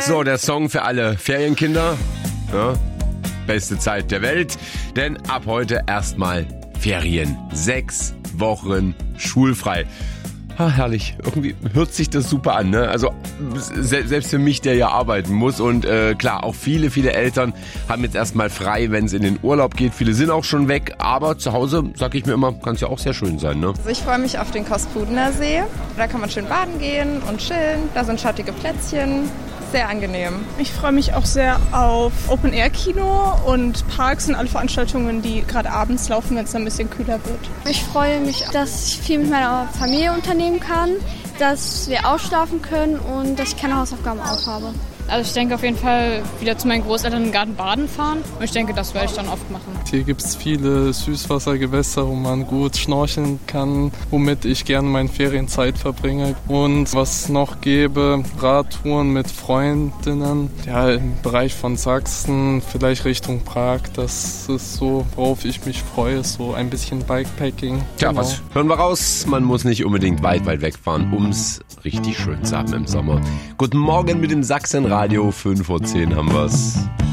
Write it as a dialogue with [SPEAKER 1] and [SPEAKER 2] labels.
[SPEAKER 1] So, der Song für alle Ferienkinder. Ja, beste Zeit der Welt, denn ab heute erstmal Ferien. 6 Wochen schulfrei. Ah, herrlich. Irgendwie hört sich das super an, ne? Also selbst für mich, der ja arbeiten muss. Und klar, auch viele Eltern haben jetzt erstmal frei, wenn es in den Urlaub geht. Viele sind auch schon weg. Aber zu Hause, sag ich mir immer, kann es ja auch sehr schön sein, ne?
[SPEAKER 2] Also ich freue mich auf den Kospudener See. Da kann man schön baden gehen und chillen. Da sind schattige Plätzchen. Sehr angenehm.
[SPEAKER 3] Ich freue mich auch sehr auf Open-Air-Kino und Parks und alle Veranstaltungen, die gerade abends laufen, wenn es ein bisschen kühler wird.
[SPEAKER 4] Ich freue mich, dass ich viel mit meiner Familie unternehmen kann, dass wir ausschlafen können und dass ich keine Hausaufgaben auch habe.
[SPEAKER 5] Also ich denke auf jeden Fall wieder zu meinen Großeltern im Garten baden fahren und ich denke, das werde ich dann oft machen.
[SPEAKER 6] Hier gibt es viele Süßwassergewässer, wo man gut schnorcheln kann, womit ich gerne meine Ferienzeit verbringe. Und was noch gäbe, Radtouren mit Freundinnen, ja im Bereich von Sachsen, vielleicht Richtung Prag. Das ist so, worauf ich mich freue, so ein bisschen Bikepacking.
[SPEAKER 1] Tja,
[SPEAKER 6] Genau.
[SPEAKER 1] was hören wir raus? Man muss nicht unbedingt weit wegfahren, um es richtig schön zu haben im Sommer. Guten Morgen mit dem Sachsenradio, 5:10 haben wir's.